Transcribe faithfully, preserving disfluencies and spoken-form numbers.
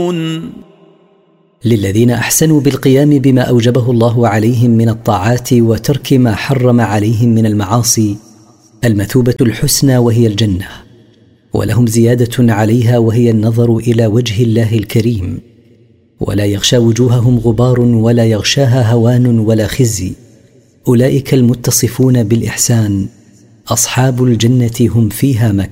للذين أحسنوا بالقيام بما أوجبه الله عليهم من الطاعات وترك ما حرم عليهم من المعاصي المثوبة الحسنى وهي الجنة، ولهم زيادة عليها وهي النظر إلى وجه الله الكريم، ولا يغشى وجوههم غبار ولا يغشاها هوان ولا خزي. أولئك المتصفون بالإحسان أصحاب الجنة هم فيها مكان.